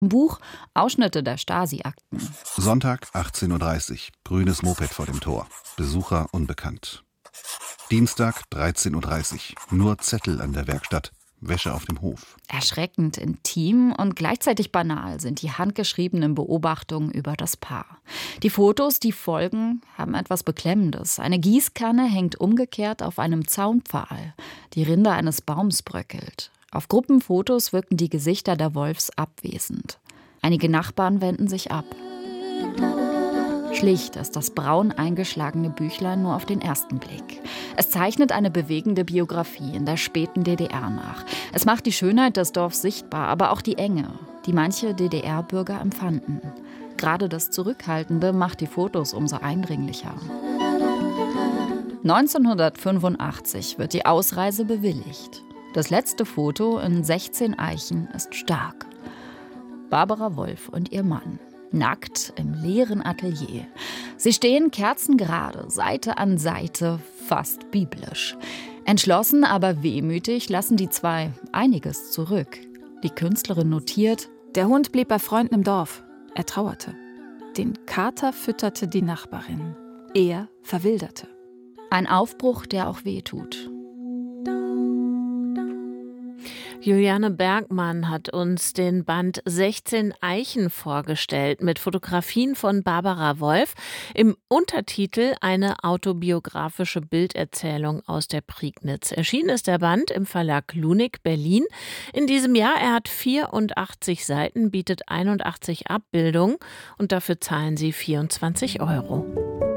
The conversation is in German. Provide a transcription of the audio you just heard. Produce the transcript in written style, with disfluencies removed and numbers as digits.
Buch Ausschnitte der Stasi-Akten. Sonntag 18:30 Uhr. Grünes Moped vor dem Tor. Besucher unbekannt. Dienstag 13:30 Uhr. Nur Zettel an der Werkstatt. Wäsche auf dem Hof. Erschreckend intim und gleichzeitig banal sind die handgeschriebenen Beobachtungen über das Paar. Die Fotos, die folgen, haben etwas Beklemmendes. Eine Gießkanne hängt umgekehrt auf einem Zaunpfahl. Die Rinde eines Baums bröckelt. Auf Gruppenfotos wirken die Gesichter der Wolfs abwesend. Einige Nachbarn wenden sich ab. Schlicht ist das braun eingeschlagene Büchlein nur auf den ersten Blick. Es zeichnet eine bewegende Biografie in der späten DDR nach. Es macht die Schönheit des Dorfs sichtbar, aber auch die Enge, die manche DDR-Bürger empfanden. Gerade das Zurückhaltende macht die Fotos umso eindringlicher. 1985 wird die Ausreise bewilligt. Das letzte Foto in 16 Eichen ist stark. Barbara Wolf und ihr Mann. Nackt im leeren Atelier. Sie stehen kerzengerade, Seite an Seite, fast biblisch. Entschlossen, aber wehmütig lassen die zwei einiges zurück. Die Künstlerin notiert: Der Hund blieb bei Freunden im Dorf. Er trauerte. Den Kater fütterte die Nachbarin. Er verwilderte. Ein Aufbruch, der auch wehtut. Juliane Bergmann hat uns den Band 16 Eichen vorgestellt mit Fotografien von Barbara Wolf. Im Untertitel eine autobiografische Bilderzählung aus der Prignitz. Erschienen ist der Band im Verlag Lunig, Berlin. In diesem Jahr, er hat 84 Seiten, bietet 81 Abbildungen und dafür zahlen Sie 24 €.